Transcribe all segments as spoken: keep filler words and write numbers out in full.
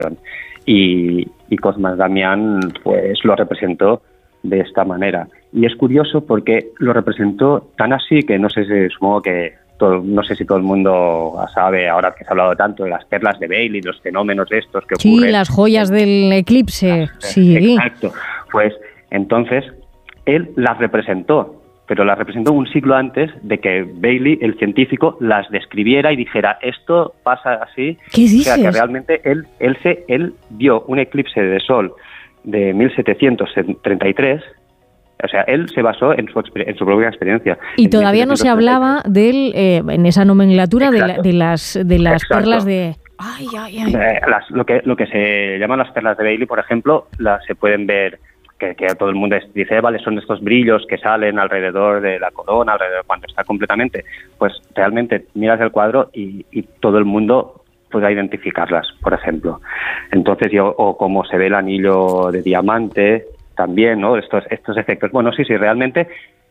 Y, y Cosmas Damián pues lo representó de esta manera. Y es curioso porque lo representó tan así que no sé si, supongo que todo, no sé si todo el mundo sabe, ahora que se ha hablado tanto de las perlas de Bailey, los fenómenos estos que ocurren. Sí, las joyas del eclipse. Las, sí. Exacto. Pues entonces él las representó, pero las representó un siglo antes de que Bailey, el científico, las describiera y dijera, esto pasa así. ¿Qué dices? O sea, que realmente él, él, se, él vio un eclipse de sol de mil setecientos treinta y tres, o sea, él se basó en su, en su propia experiencia. Y todavía no se hablaba de él, eh, en esa nomenclatura de, la, de las, de las perlas de... Ay, ay, ay. Eh, las, lo, que, lo que se llaman las perlas de Bailey, por ejemplo, las se pueden ver... Que, que todo el mundo dice, vale, son estos brillos que salen alrededor de la corona, alrededor cuando está completamente, pues realmente miras el cuadro y, y todo el mundo puede identificarlas, por ejemplo. Entonces, yo, o como se ve el anillo de diamante, también, ¿no? Estos, estos efectos. Bueno, sí, sí, realmente,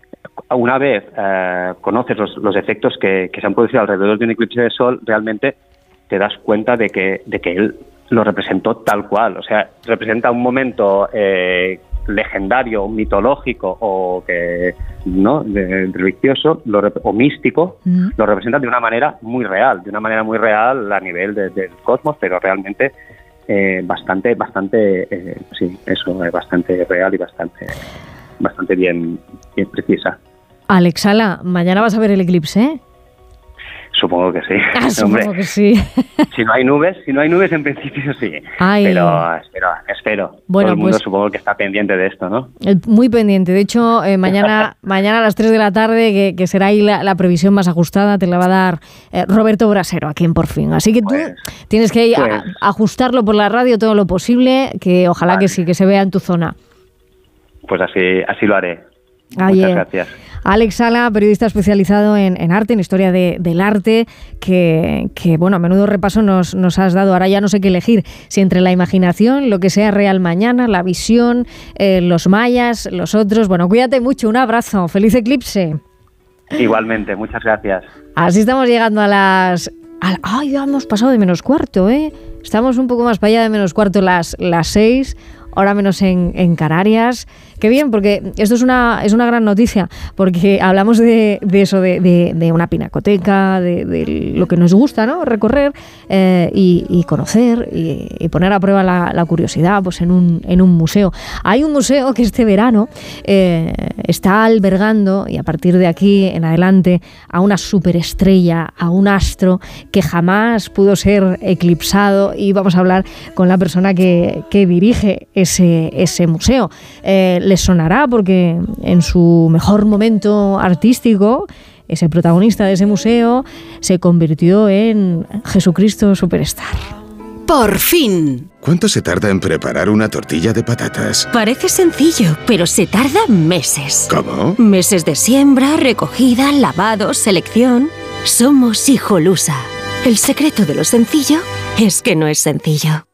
una vez eh, conoces los, los efectos que, que se han producido alrededor de un eclipse de sol, realmente te das cuenta de que, de que él lo representó tal cual. O sea, representa un momento... Eh, legendario, mitológico o que no de, de religioso lo, o místico, mm. lo representan de una manera muy real, de una manera muy real a nivel de, del cosmos, pero realmente eh, bastante, bastante, eh, sí, eso es bastante real y bastante, bastante bien, bien precisa. Alex Sala, mañana vas a ver el eclipse, ¿eh? Supongo que sí. Ah, supongo Hombre, que sí. Si no hay nubes, si no hay nubes en principio sí. Ay. Pero espero, espero. Bueno, todo el mundo pues, supongo que está pendiente de esto, ¿no? Muy pendiente. De hecho, eh, mañana mañana a las tres de la tarde, que, que será ahí la, la previsión más ajustada, te la va a dar eh, Roberto Brasero aquí en Por Fin. Así que pues, tú tienes que ir pues, a, ajustarlo por la radio todo lo posible, que ojalá vale. que sí, que se vea en tu zona. Pues así, así lo haré. Ayer. Muchas gracias. Alex Sala, periodista especializado en, en arte, en historia de, del arte, que, que, bueno, a menudo repaso nos, nos has dado. Ahora ya no sé qué elegir, si entre la imaginación, lo que sea real mañana, la visión, eh, los mayas, los otros. Bueno, cuídate mucho, un abrazo, feliz eclipse. Igualmente, muchas gracias. Así estamos llegando a las... A, ¡Ay, ya hemos pasado de menos cuarto, eh! Estamos un poco más para allá de menos cuarto las, las seis... Ahora menos en, en Canarias. Qué bien, porque esto es una es una gran noticia, porque hablamos de, de eso, de, de, de una pinacoteca, de, de lo que nos gusta, ¿no? Recorrer eh, y, y conocer y, y poner a prueba la, la curiosidad pues en un, en un museo. Hay un museo que este verano eh, está albergando, y a partir de aquí en adelante, a una superestrella, a un astro que jamás pudo ser eclipsado, y vamos a hablar con la persona que, que dirige ese, ese museo. Eh, les sonará porque en su mejor momento artístico, ese protagonista de ese museo se convirtió en Jesucristo Superstar. ¡Por fin! ¿Cuánto se tarda en preparar una tortilla de patatas? Parece sencillo, pero se tarda meses. ¿Cómo? Meses de siembra, recogida, lavado, selección. Somos Hijolusa. El secreto de lo sencillo es que no es sencillo.